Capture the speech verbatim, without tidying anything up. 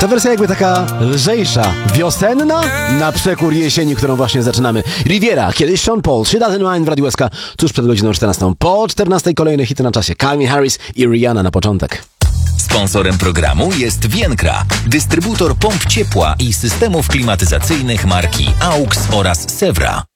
Ta wersja jakby taka lżejsza, wiosenna, na przekór jesieni, którą właśnie zaczynamy. Riviera, kiedyś Sean Paul, trzy daty nine w Radiu S K, tuż przed godziną czternastą. Po czternastej kolejne hity na czasie. Calvin Harris i Rihanna na początek. Sponsorem programu jest Vienkra, dystrybutor pomp ciepła i systemów klimatyzacyjnych marki A U X oraz Sewra.